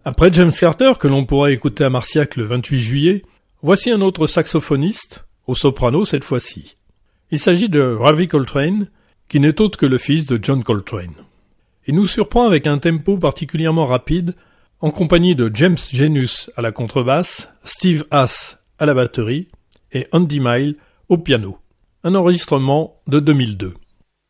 Après James Carter, que l'on pourra écouter à Marciac le 28 juillet, voici un autre saxophoniste, au soprano cette fois-ci. Il s'agit de Ravi Coltrane, qui n'est autre que le fils de John Coltrane. Il nous surprend avec un tempo particulièrement rapide, en compagnie de James Genus à la contrebasse, Steve Hass à la batterie et Andy Mile au piano. Un enregistrement de 2002.